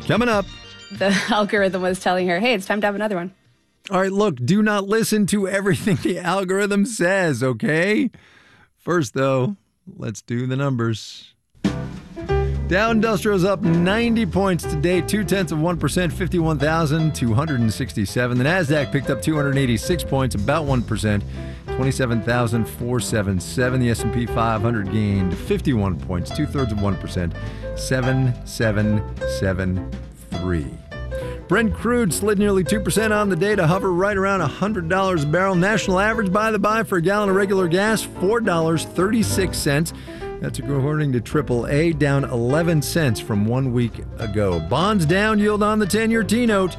Coming up. The algorithm was telling her, hey, it's time to have another one. All right, look, do not listen to everything the algorithm says, okay? First, though, let's do the numbers. Dow Industrial's up 90 points today, 0.2%, 51,267. The NASDAQ picked up 286 points, about 1%, 27,477. The S&P 500 gained 51 points, 0.2%, 7773. Brent crude slid nearly 2% on the day to hover right around $100 a barrel. National average by the by for a gallon of regular gas, $4.36. That's according to AAA, down 11 cents from 1 week ago. Bonds down, yield on the 10-year T-note,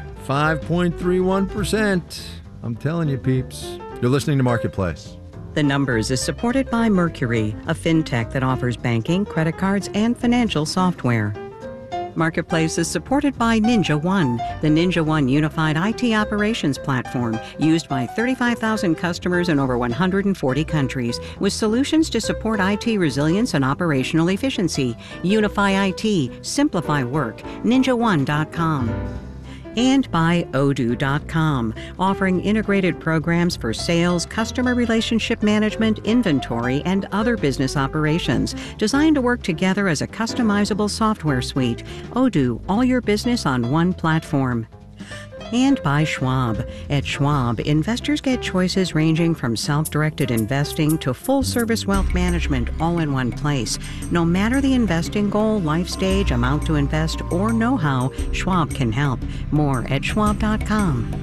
5.31%. I'm telling you, peeps. You're listening to Marketplace. The Numbers is supported by Mercury, a fintech that offers banking, credit cards, and financial software. Marketplace is supported by NinjaOne, the NinjaOne unified IT operations platform used by 35,000 customers in over 140 countries with solutions to support IT resilience and operational efficiency. Unify IT, simplify work, ninjaone.com. And by Odoo.com, offering integrated programs for sales, customer relationship management, inventory, and other business operations, designed to work together as a customizable software suite. Odoo, all your business on one platform. And by Schwab. At Schwab, investors get choices ranging from self-directed investing to full-service wealth management all in one place. No matter the investing goal, life stage, amount to invest, or know-how, Schwab can help. More at schwab.com.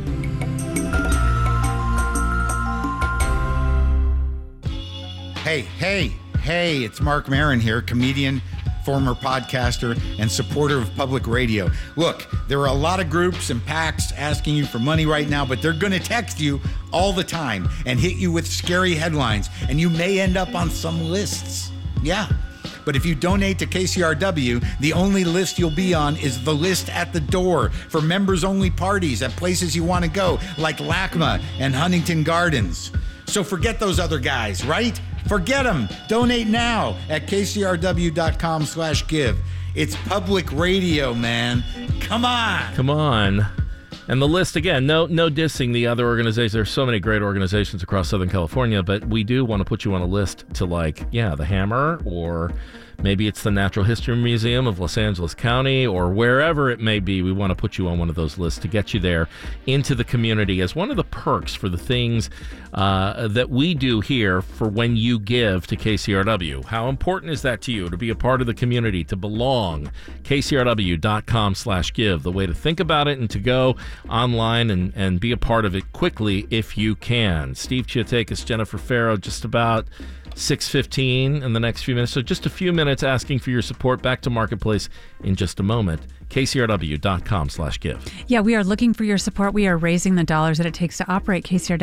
Hey, it's Mark Maron here, comedian, former podcaster, and supporter of public radio. Look, there are a lot of groups and PACs asking you for money right now, but they're going to text you all the time and hit you with scary headlines, and you may end up on some lists. Yeah. But if you donate to KCRW, the only list you'll be on is the list at the door for members-only parties at places you want to go, like LACMA and Huntington Gardens. So forget those other guys, right? Forget them. Donate now at kcrw.com/give. It's public radio, man. Come on. Come on. And the list, again, no dissing the other organizations. There's so many great organizations across Southern California, but we do want to put you on a list to, like, the Hammer, or maybe it's the Natural History Museum of Los Angeles County, or wherever it may be. We want to put you on one of those lists to get you there into the community as one of the perks for the things that we do here for when you give to KCRW. How important is that to you, to be a part of the community, to belong? KCRW.com/give, the way to think about it and to go online and be a part of it quickly if you can. Steve Chiotakis, Jennifer Farrow, just about 6:15 in the next few minutes. So just a few minutes asking for your support. Back to Marketplace in just a moment. KCRW.com/give. Yeah, we are looking for your support. We are raising the dollars that it takes to operate KCRW.